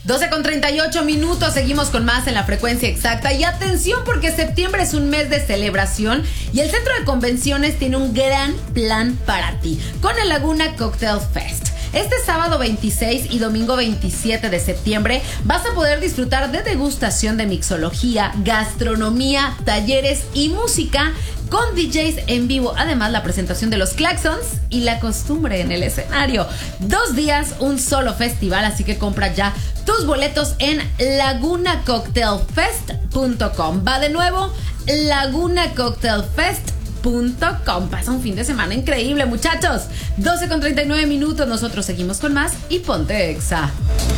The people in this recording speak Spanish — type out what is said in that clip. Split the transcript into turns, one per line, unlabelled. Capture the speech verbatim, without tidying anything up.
doce con treinta y ocho minutos, seguimos con más en la frecuencia exacta. Y atención, porque septiembre es un mes de celebración y el Centro de Convenciones tiene un gran plan para ti con el Laguna Cocktail Fest. Este sábado veintiséis y domingo veintisiete de septiembre vas a poder disfrutar de degustación de mixología, gastronomía, talleres y música con D Js en vivo. Además, la presentación de los Claxons y la costumbre en el escenario. Dos días, un solo festival, así que compra ya tus boletos en laguna cocktail fest punto com. Va de nuevo, laguna cocktail fest punto com. Pasa un fin de semana increíble, muchachos. doce con treinta y nueve minutos, nosotros seguimos con más y ponte Exa.